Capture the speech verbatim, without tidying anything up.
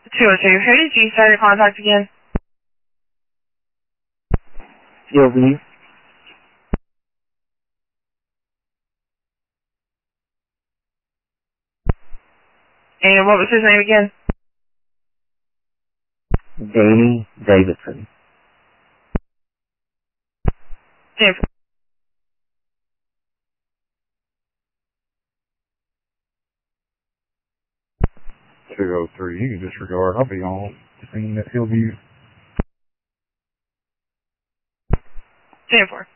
two oh two. Who did you say to contact again? Sylvia. And what was his name again? Danny Davidson. ten four. two oh three. You can disregard. I'll be on the scene at Hillview. ten four.